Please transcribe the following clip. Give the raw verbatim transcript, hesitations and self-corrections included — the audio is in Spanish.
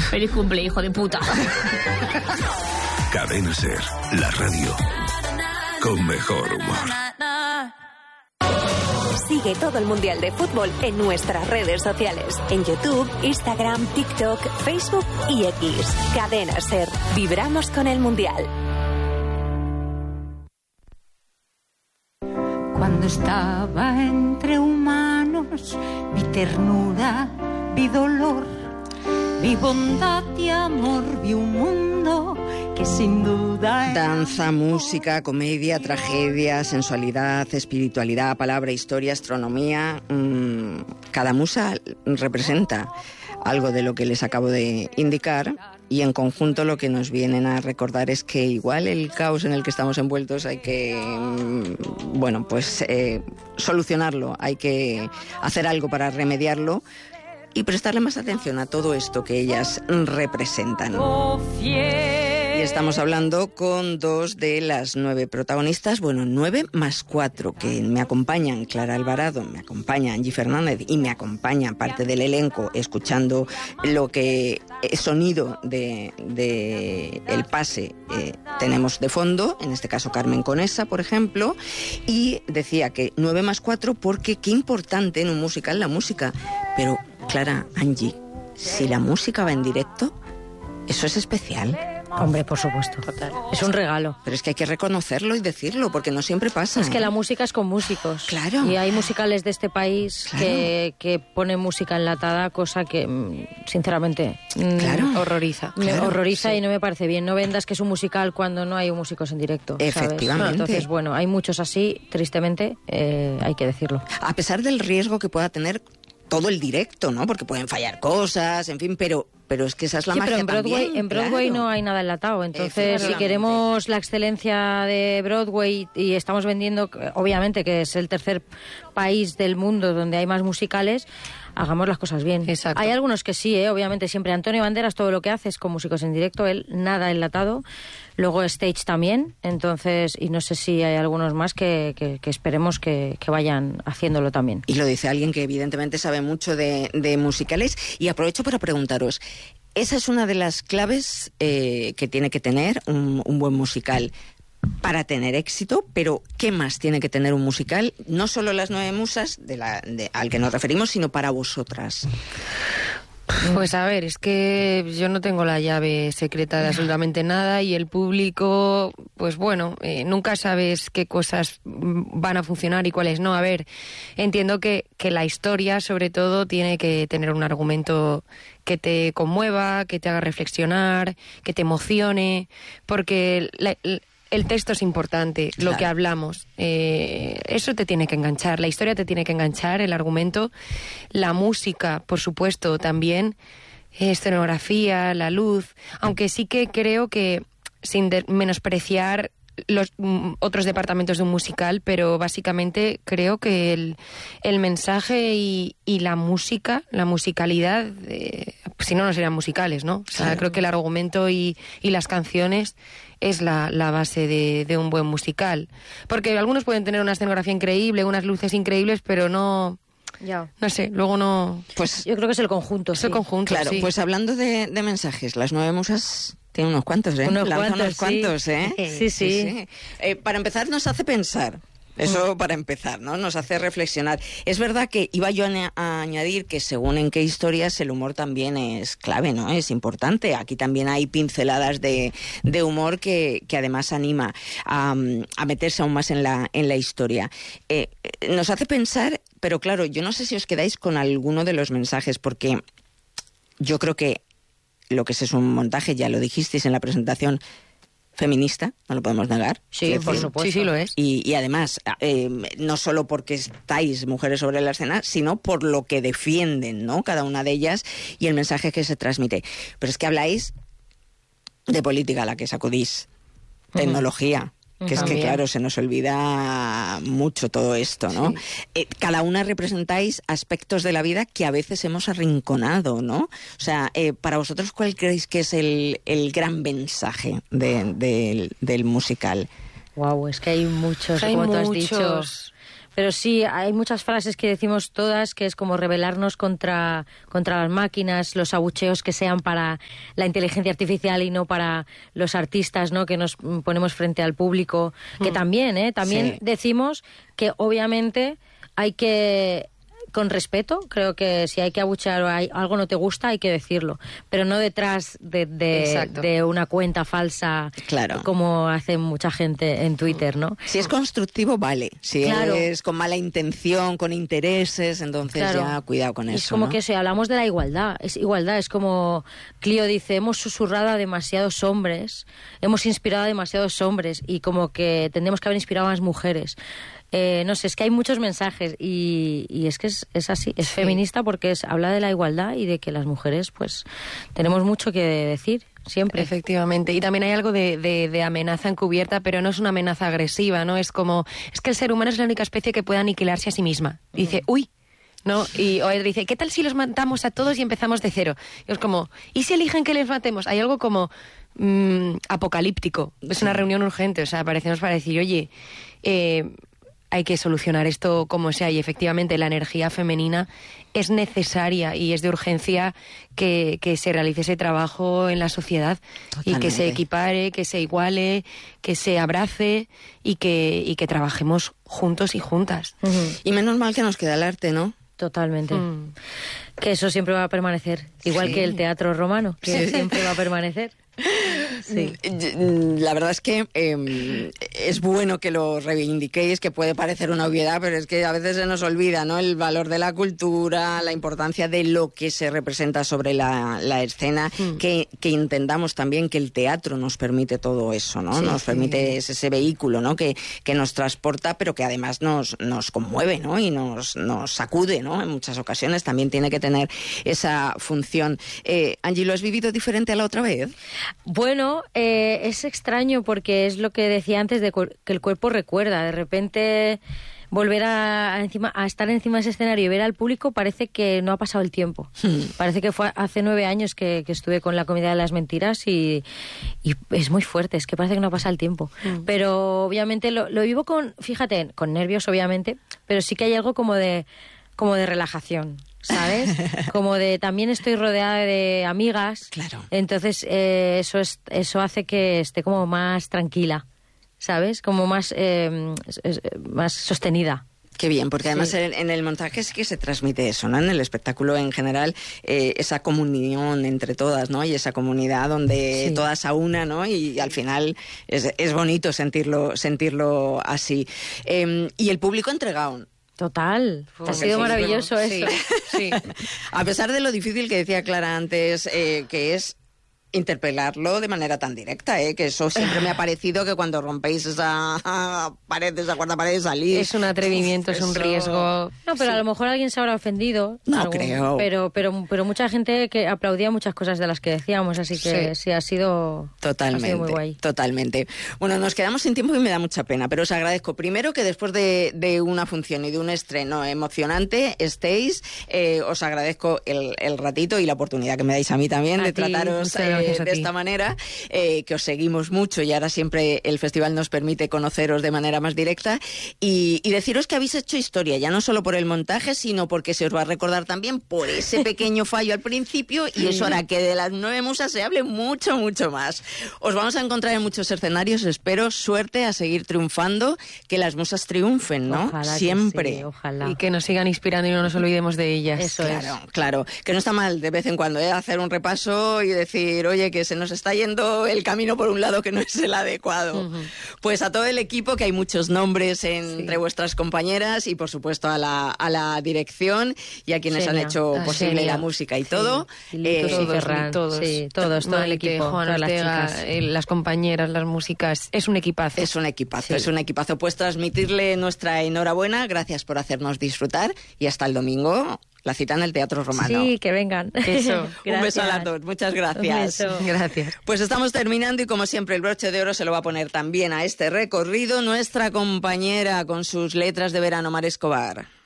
Feliz cumple, hijo de puta. Cadena Ser, la radio con mejor humor. Sigue todo el Mundial de Fútbol en nuestras redes sociales. En YouTube, Instagram, TikTok, Facebook y X. Cadena Ser. Vibramos con el Mundial. Cuando estaba entre humanos, vi ternura, vi dolor, vi bondad y amor, vi un mundo que sin duda... Danza, música, comedia, tragedia, sensualidad, espiritualidad, palabra, historia, astronomía... Mmm, cada musa representa algo de lo que les acabo de indicar, y en conjunto lo que nos vienen a recordar es que igual el caos en el que estamos envueltos hay que, bueno, pues eh, solucionarlo, hay que hacer algo para remediarlo y prestarle más atención a todo esto que ellas representan. Y estamos hablando con dos de las nueve protagonistas, bueno, nueve más cuatro, que me acompañan: Clara Alvarado, me acompaña Angie Fernández y me acompaña parte del elenco escuchando lo que es sonido de, de el pase eh, tenemos de fondo, en este caso Carmen Conesa, por ejemplo, y decía que nueve más cuatro porque qué importante en un musical la música, pero Clara, Angie, si la música va en directo, eso es especial. Hombre, por supuesto. Total. Es un regalo. Pero es que hay que reconocerlo y decirlo, porque no siempre pasa. Es ¿eh? que la música es con músicos. Claro. Y hay musicales de este país claro. que, que ponen música enlatada, cosa que, sinceramente, claro. horroriza. Me claro, horroriza sí. y no me parece bien. No vendas que es un musical cuando no hay músicos en directo. Efectivamente. ¿sabes? Entonces, bueno, hay muchos así, tristemente, eh, hay que decirlo. A pesar del riesgo que pueda tener todo el directo, ¿no? Porque pueden fallar cosas, en fin, pero... Pero es que esa es la sí, magia pero en Broadway, también, en Broadway claro. no hay nada enlatado. Entonces, si queremos la excelencia de Broadway y estamos vendiendo, obviamente, que es el tercer país del mundo donde hay más musicales, hagamos las cosas bien. Exacto. Hay algunos que sí, ¿eh? Obviamente, siempre. Antonio Banderas, todo lo que hace es con músicos en directo, él nada enlatado. Luego Stage también, entonces, y no sé si hay algunos más que, que, que esperemos que, que vayan haciéndolo también. Y lo dice alguien que evidentemente sabe mucho de, de musicales, y aprovecho para preguntaros, esa es una de las claves eh, que tiene que tener un, un buen musical para tener éxito, pero ¿qué más tiene que tener un musical? No solo las nueve musas de la, de, al que nos referimos, sino para vosotras. Pues a ver, es que yo no tengo la llave secreta de absolutamente nada y el público, pues bueno, eh, nunca sabes qué cosas van a funcionar y cuáles no. A ver, entiendo que, que la historia, sobre todo, tiene que tener un argumento que te conmueva, que te haga reflexionar, que te emocione, porque la, la, el texto es importante, claro. Lo que hablamos. Eh, eso te tiene que enganchar, la historia te tiene que enganchar, el argumento, la música, por supuesto, también, escenografía, la luz, aunque sí que creo que, sin de- menospreciar los mm, otros departamentos de un musical, pero básicamente creo que el, el mensaje y, y la música, la musicalidad, eh, si no, no serían musicales, ¿no? O sea, claro. Creo que el argumento y, y las canciones es la, la base de, de un buen musical. Porque algunos pueden tener una escenografía increíble, unas luces increíbles, pero no... Ya. No sé, luego no... Pues yo creo que es el conjunto. Es sí. el conjunto, claro, sí. Pues hablando de, de mensajes, las nueve musas tienen unos cuantos, ¿eh? Unos Lanza cuantos, unos cuantos, sí. ¿eh? Sí, sí. sí. Eh, para empezar, nos hace pensar. Eso para empezar, ¿no? Nos hace reflexionar. Es verdad que iba yo a, a añadir que según en qué historias el humor también es clave, ¿no? Es importante. Aquí también hay pinceladas de, de humor que, que además anima a, a meterse aún más en la, en la historia. Eh, nos hace pensar, pero claro, yo no sé si os quedáis con alguno de los mensajes, porque yo creo que lo que es un montaje, ya lo dijisteis en la presentación, feminista, no lo podemos negar. Sí, por supuesto. Sí, sí lo es. Y, y además, eh, no solo porque estáis mujeres sobre la escena, sino por lo que defienden, ¿no? Cada una de ellas y el mensaje que se transmite. Pero es que habláis de política a la que sacudís, tecnología. Que es que, claro, se nos olvida mucho todo esto, ¿no? Sí. Eh, cada una representáis aspectos de la vida que a veces hemos arrinconado, ¿no? O sea, eh, para vosotros, ¿cuál creéis que es el, el gran mensaje de, de, del musical? Wow, es que hay muchos, hay como tú has muchos. dicho. pero sí, hay muchas frases que decimos todas, que es como rebelarnos contra, contra las máquinas, los abucheos que sean para la inteligencia artificial y no para los artistas, ¿no? Que nos ponemos frente al público, que mm. también, ¿eh? También sí. decimos que obviamente hay que... con respeto, creo que si hay que abuchear o hay, algo no te gusta, hay que decirlo, pero no detrás de, de, de una cuenta falsa, claro. como hace mucha gente en Twitter, ¿no? Si es constructivo, vale. Si claro. es con mala intención, con intereses, entonces claro. ya cuidado con eso. Es como ¿no? que si hablamos de la igualdad, es igualdad, es como Clio dice, hemos susurrado a demasiados hombres, hemos inspirado a demasiados hombres y como que tendríamos que haber inspirado a más mujeres. Eh, no sé, es que hay muchos mensajes y, y es que es, es así, es sí. feminista porque es, habla de la igualdad y de que las mujeres pues tenemos mucho que decir siempre. Efectivamente, y también hay algo de, de, de amenaza encubierta, pero no es una amenaza agresiva, ¿no? Es como, es que el ser humano es la única especie que puede aniquilarse a sí misma. Y dice, uy, ¿no? Y o él dice, ¿qué tal si los matamos a todos y empezamos de cero? Y es como, ¿y si eligen que les matemos? Hay algo como mmm, apocalíptico, es sí. una reunión urgente, o sea, parecemos para decir, oye, eh... hay que solucionar esto como sea y efectivamente la energía femenina es necesaria y es de urgencia que, que se realice ese trabajo en la sociedad. Totalmente. Y que se equipare, que se iguale, que se abrace y que, y que trabajemos juntos y juntas. Uh-huh. Y menos mal que nos queda el arte, ¿no? Totalmente. Mm. Que eso siempre va a permanecer. Igual sí. que el teatro romano, que sí. siempre va a permanecer. Sí. La verdad es que eh, es bueno que lo reivindiquéis, que puede parecer una obviedad, pero es que a veces se nos olvida, ¿no? El valor de la cultura, la importancia de lo que se representa sobre la, la escena, mm. que, que entendamos también que el teatro nos permite todo eso, ¿no? Sí, nos permite sí. ese vehículo, ¿no? Que, que nos transporta, pero que además nos, nos conmueve, ¿no? Y nos, nos sacude, ¿no? En muchas ocasiones también tiene que tener esa función. Eh, Angie, ¿lo has vivido diferente a la otra vez? Bueno, eh, es extraño porque es lo que decía antes de cu- que el cuerpo recuerda. De repente volver a, a, encima, a estar encima de ese escenario y ver al público parece que no ha pasado el tiempo. Hmm. Parece que fue hace nueve años que, que estuve con la Comedia de las Mentiras y, y es muy fuerte, es que parece que no ha pasado el tiempo. Hmm. Pero obviamente lo, lo vivo con, fíjate, con nervios obviamente, pero sí que hay algo como de, como de relajación. ¿Sabes? Como de también estoy rodeada de amigas. Claro. Entonces eh, eso es, eso hace que esté como más tranquila, ¿sabes? Como más eh, más sostenida. Qué bien, porque además sí. en, en el montaje sí que se transmite eso, ¿no? En el espectáculo en general, eh, esa comunión entre todas, ¿no? Y esa comunidad donde sí. todas a una, ¿no? Y, y al final es, es bonito sentirlo, sentirlo así. Eh, y el público entregado. Total, ha sido sí, maravilloso bueno, eso. Sí, sí. A pesar de lo difícil que decía Clara antes, eh, que es interpelarlo de manera tan directa, ¿eh? Que eso siempre me ha parecido que cuando rompéis esa pared, esa cuarta pared, salís... Es un atrevimiento, uf, es un eso... riesgo... No, pero sí. a lo mejor alguien se habrá ofendido. No algún, creo. Pero, pero, pero mucha gente que aplaudía muchas cosas de las que decíamos, así que sí, sí ha sido... Totalmente, ha sido muy guay. Totalmente. Bueno, nos quedamos sin tiempo y me da mucha pena, pero os agradezco primero que después de, de una función y de un estreno emocionante estéis. Eh, os agradezco el, el ratito y la oportunidad que me dais a mí también a de ti, trataros eh, de esta manera. Eh, que os seguimos mucho y ahora siempre el festival nos permite conoceros de manera más directa y, y deciros que habéis hecho historia, ya no solo por el montaje, sino porque se os va a recordar también por ese pequeño fallo al principio y eso hará que de las nueve musas se hable mucho, mucho más. Os vamos a encontrar en muchos escenarios, espero suerte a seguir triunfando, que las musas triunfen, ¿no? Ojalá siempre. Que sí, ojalá. Y que nos sigan inspirando y no nos olvidemos de ellas. Eso claro, es. Claro, que no está mal de vez en cuando ¿eh? hacer un repaso y decir, oye, que se nos está yendo el camino por un lado que no es el adecuado. Uh-huh. Pues a todo el equipo, que hay muchos nombres entre sí. vuestras compañeras y por supuesto a la, a la dirección y a quienes Xenia. han hecho ah, posible Xenia. la música y sí. todo. Y eh, todos, Ferran, todos, sí, todos, todo el equipo, Juan Ortega, las, eh, las compañeras, las músicas, es un equipazo. Es un equipazo, sí. es un equipazo. Pues transmitirle nuestra enhorabuena, gracias por hacernos disfrutar y hasta el domingo. La cita en el Teatro Romano. Sí, que vengan. Eso. Un beso a las dos. Muchas gracias. Un beso. Gracias. Pues estamos terminando y como siempre el broche de oro se lo va a poner también a este recorrido nuestra compañera con sus letras de verano, Mar Escobar.